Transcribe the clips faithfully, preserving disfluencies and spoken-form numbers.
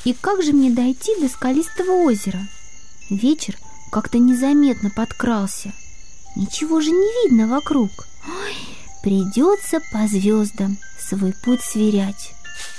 И как же мне дойти до скалистого озера? Вечер как-то незаметно подкрался. Ничего же не видно вокруг. Ой, придется по звездам свой путь сверять.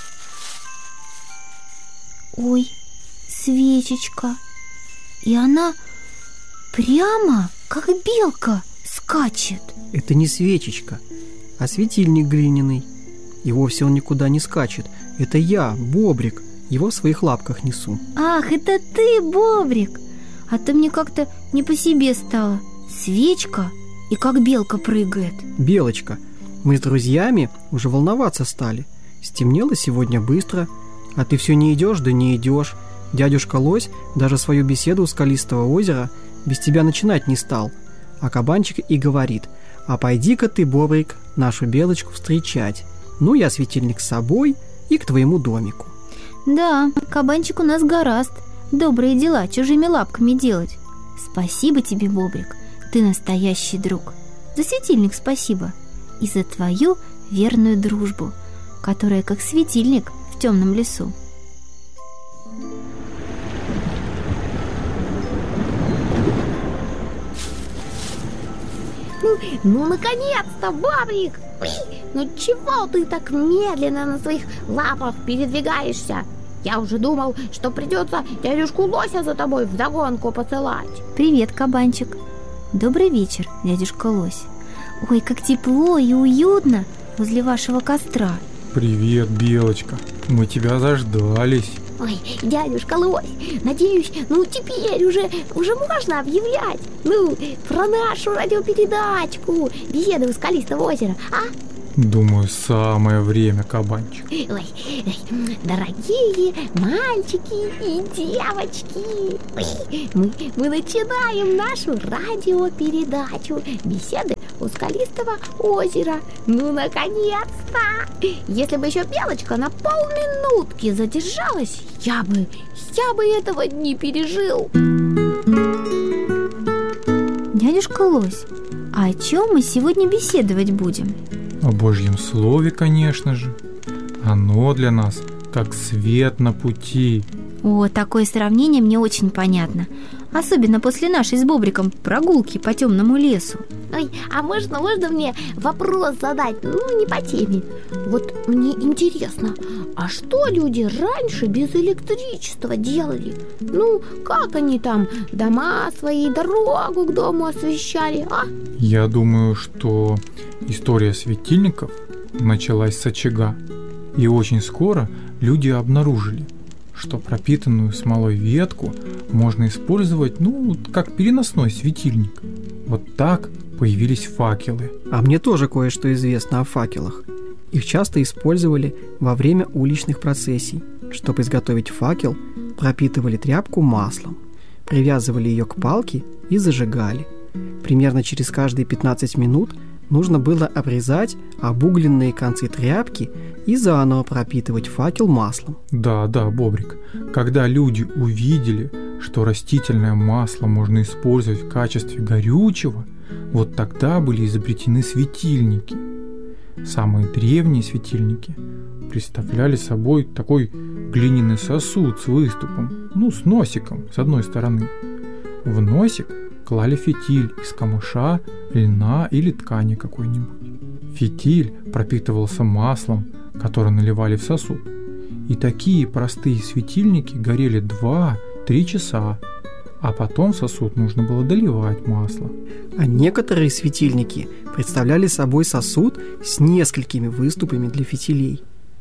Ой, свечечка. И она прямо, как белка, скачет. Это не свечечка, а светильник глиняный. И вовсе он никуда не скачет. Это я, Бобрик, его в своих лапках несу. Ах, это ты, Бобрик. А то мне как-то не по себе стало. Свечка и как белка прыгает. Белочка, мы с друзьями уже волноваться стали. Стемнело сегодня быстро, а ты все не идешь, да не идешь. Дядюшка Лось даже свою беседу у скалистого озера без тебя начинать не стал. А кабанчик и говорит: а пойди-ка ты, Бобрик, нашу белочку встречать. Ну, я светильник с собой и к твоему домику. Да, кабанчик у нас гораст добрые дела чужими лапками делать. Спасибо тебе, Бобрик, ты настоящий друг. За светильник спасибо и за твою верную дружбу, которая как светильник в темном лесу. Ну, ну наконец-то, Бобрик! Ну чего ты так медленно на своих лапах передвигаешься? Я уже думал, что придется дядюшку Лося за тобой вдогонку посылать. Привет, кабанчик. Добрый вечер, дядюшка Лось. Ой, как тепло и уютно возле вашего костра. Привет, Белочка. Мы тебя заждались. Ой, дядюшка Лось, надеюсь, ну теперь уже, уже можно объявлять, ну, про нашу радиопередачку «Беседы у скалистого озера», а? Думаю, самое время, кабанчик. Ой, ой, дорогие мальчики и девочки, ой, мы, мы начинаем нашу радиопередачу «Беседы у скалистого озера». Ну, наконец-то! Если бы еще Белочка на полминутки задержалась, я бы, я бы этого не пережил. Дядюшка Лось, а о чем мы сегодня беседовать будем? О Божьем Слове, конечно же. Оно для нас как свет на пути. О, такое сравнение мне очень понятно. Особенно после нашей с Бобриком прогулки по темному лесу. Ой, а можно, можно мне вопрос задать? Ну, не по теме. Вот мне интересно, а что люди раньше без электричества делали? Ну, как они там дома свои, дорогу к дому освещали, а? Я думаю, что история светильников началась с очага. И очень скоро люди обнаружили, что пропитанную смолой ветку можно использовать, ну, как переносной светильник. Вот так появились факелы. А мне тоже кое-что известно о факелах. Их часто использовали во время уличных процессий. Чтобы изготовить факел, пропитывали тряпку маслом, привязывали ее к палке и зажигали. Примерно через каждые пятнадцать минут нужно было обрезать обугленные концы тряпки и заново пропитывать факел маслом. Да, да, Бобрик. Когда люди увидели, что растительное масло можно использовать в качестве горючего, вот тогда были изобретены светильники. Самые древние светильники представляли собой такой глиняный сосуд с выступом, ну, с носиком с одной стороны. В носик клали фитиль из камыша, льна или ткани какой-нибудь. Фитиль пропитывался маслом, которое наливали в сосуд. И такие простые светильники горели два-три часа, а потом в сосуд нужно было доливать масло. А некоторые светильники представляли собой сосуд с несколькими выступами для фитилей,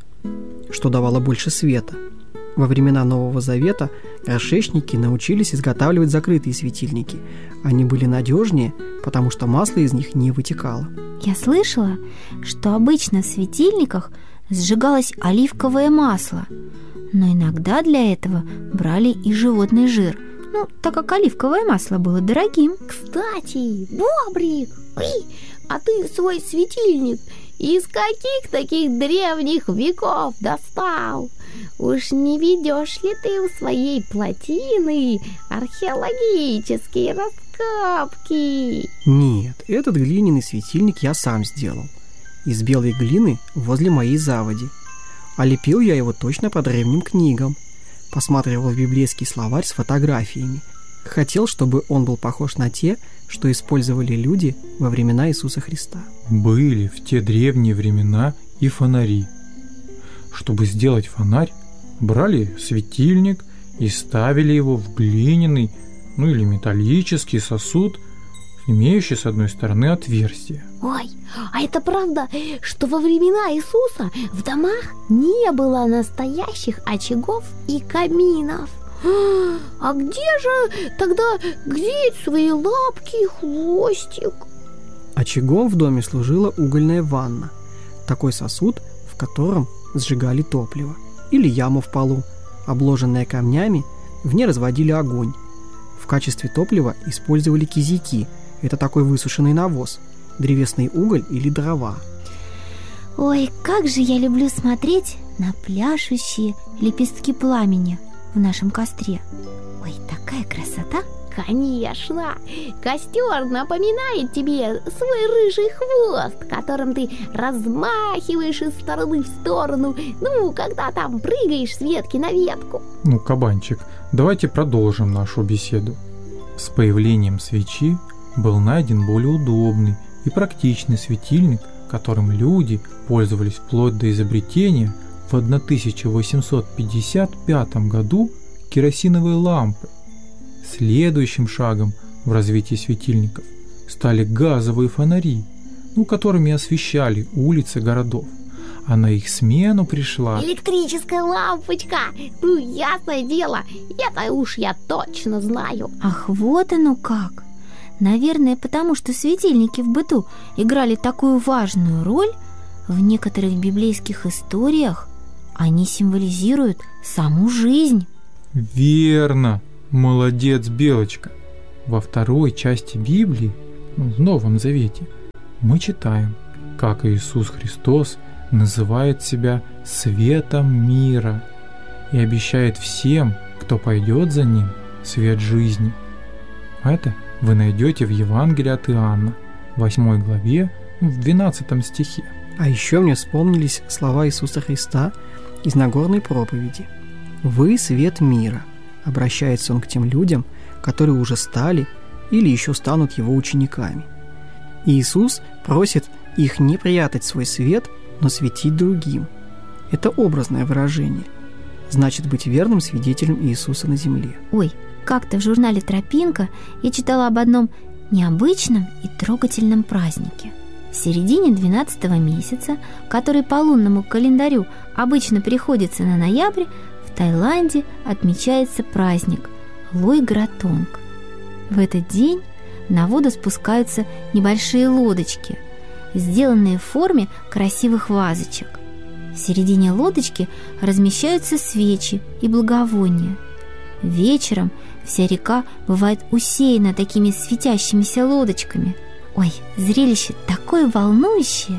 что давало больше света. Во времена Нового Завета горшечники научились изготавливать закрытые светильники. Они были надежнее, потому что масло из них не вытекало. Я слышала, что обычно в светильниках сжигалось оливковое масло, но иногда для этого брали и животный жир, ну, так как оливковое масло было дорогим. Кстати, Бобрик, ой, а ты свой светильник из каких таких древних веков достал? Уж не ведешь ли ты у своей плотины археологические раскопки? Нет, этот глиняный светильник я сам сделал. Из белой глины возле моей заводи. А лепил я его точно по древним книгам. посматривал в библейский словарь с фотографиями. Хотел, чтобы он был похож на те, что использовали люди во времена Иисуса Христа. Были в те древние времена и фонари. Чтобы сделать фонарь, брали светильник и ставили его в глиняный, ну или металлический сосуд, имеющий с одной стороны отверстие. Ой, а это правда, что во времена Иисуса в домах не было настоящих очагов и каминов? А где же тогда греть свои лапки и хвостик? Очагом в доме служила угольная ванна, такой сосуд, в котором сжигали топливо, или яму в полу, обложенная камнями, в ней разводили огонь. В качестве топлива использовали кизяки, это такой высушенный навоз, древесный уголь или дрова. Ой, как же я люблю смотреть на пляшущие лепестки пламени в нашем костре. Ой, такая красота! Конечно! Костер напоминает тебе свой рыжий хвост, которым ты размахиваешь из стороны в сторону, ну, когда там прыгаешь с ветки на ветку. Ну, кабанчик, давайте продолжим нашу беседу. С появлением свечи был найден более удобный и практичный светильник, которым люди пользовались вплоть до изобретения в тысяча восемьсот пятьдесят пятом году керосиновой лампы. Следующим шагом в развитии светильников стали газовые фонари, ну, которыми освещали улицы городов. А на их смену пришла электрическая лампочка. Ну, ясное дело, это уж я точно знаю. Ах, вот оно как! Наверное, потому что светильники в быту играли такую важную роль, в некоторых библейских историях они символизируют саму жизнь. Верно! Молодец, Белочка! Во второй части Библии, в Новом Завете, мы читаем, как Иисус Христос называет себя светом мира и обещает всем, кто пойдет за ним, свет жизни. Это вы найдете в Евангелии от Иоанна, восьмой главе, в двенадцатом стихе. А еще мне вспомнились слова Иисуса Христа из Нагорной проповеди. «Вы свет мира», обращается он к тем людям, которые уже стали или еще станут его учениками. И Иисус просит их не прятать свой свет, но светить другим. Это образное выражение. Значит, быть верным свидетелем Иисуса на земле. Ой, как-то в журнале «Тропинка» я читала об одном необычном и трогательном празднике. В середине двенадцатого месяца, который по лунному календарю обычно приходится на ноябрь, в Таиланде отмечается праздник Лой-Гратонг. В этот день на воду спускаются небольшие лодочки, сделанные в форме красивых вазочек. В середине лодочки размещаются свечи и благовония. Вечером вся река бывает усеяна такими светящимися лодочками. Ой, зрелище такое волнующее!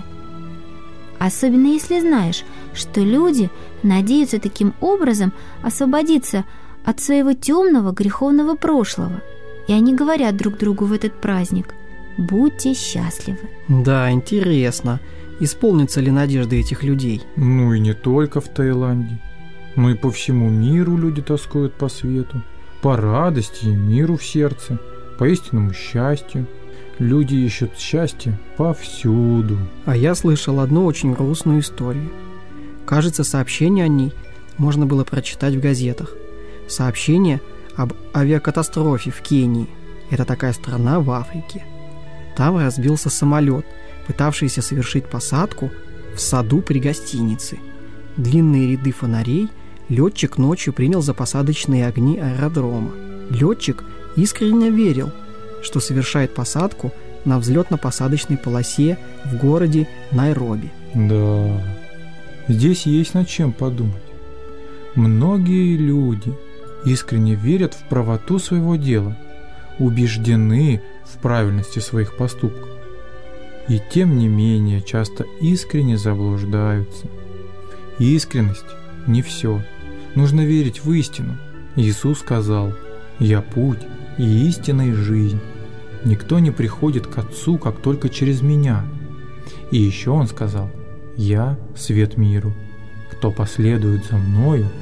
Особенно если знаешь, что люди надеются таким образом освободиться от своего темного греховного прошлого. И они говорят друг другу в этот праздник: «Будьте счастливы». Да, интересно, исполнятся ли надежды этих людей? Ну и не только в Таиланде, но и по всему миру люди тоскуют по свету, по радости и миру в сердце, по истинному счастью. Люди ищут счастье повсюду. А я слышал одну очень грустную историю. Кажется, сообщение о ней можно было прочитать в газетах. Сообщение об авиакатастрофе в Кении. Это такая страна в Африке. Там разбился самолет, пытавшийся совершить посадку в саду при гостинице. Длинные ряды фонарей летчик ночью принял за посадочные огни аэродрома. Летчик искренне верил, что совершает посадку на взлетно-посадочной полосе в городе Найроби. Да, здесь есть над чем подумать. Многие люди искренне верят в правоту своего дела, убеждены в правильности своих поступков. И тем не менее часто искренне заблуждаются. Искренность не все. Нужно верить в истину. Иисус сказал: «Я путь и истина и жизнь. Никто не приходит к Отцу, как только через Меня». И еще Он сказал: «Я свет миру. Кто последует за Мною,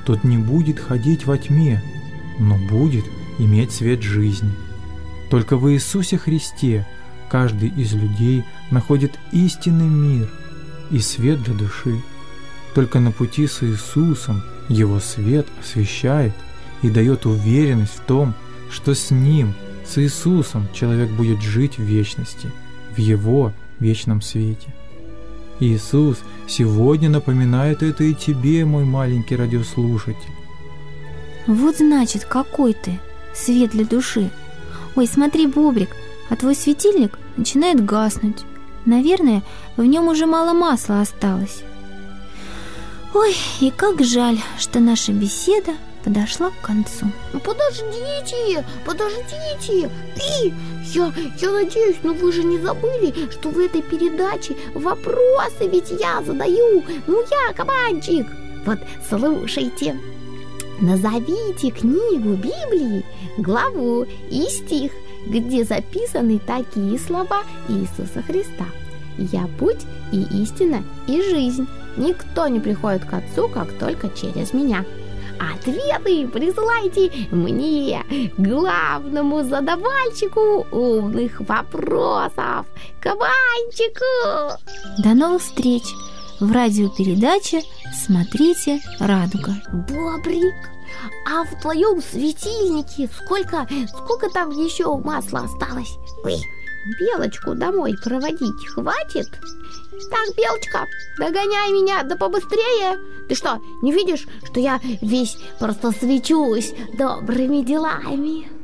тот не будет ходить во тьме, но будет иметь свет жизни. Только в Иисусе Христе каждый из людей находит истинный мир и свет для души. Только на пути с Иисусом Его свет освещает и дает уверенность в том, что с Ним, с Иисусом, человек будет жить в вечности, в Его вечном свете. Иисус сегодня напоминает это и тебе, мой маленький радиослушатель. Вот значит, какой ты свет для души. Ой, смотри, Бобрик, а твой светильник начинает гаснуть. Наверное, в нем уже мало масла осталось. Ой, и как жаль, что наша беседа подошла к концу. Подождите, подождите. И я, я надеюсь, но вы же не забыли, что в этой передаче вопросы ведь я задаю. Ну я, кабанчик. Вот слушайте. Назовите книгу Библии, главу и стих, где записаны такие слова Иисуса Христа: «Я путь и истина и жизнь. Никто не приходит к Отцу, как только через меня». Ответы присылайте мне, главному задавальщику умных вопросов, кабанчику. До новых встреч в радиопередаче «Смотрите, радуга». Бобрик, а в твоем светильнике сколько, сколько там еще масла осталось? Ой, Белочку домой проводить хватит? Так, Белочка, догоняй меня, да побыстрее. Ты что, не видишь, что я весь просто свечусь добрыми делами?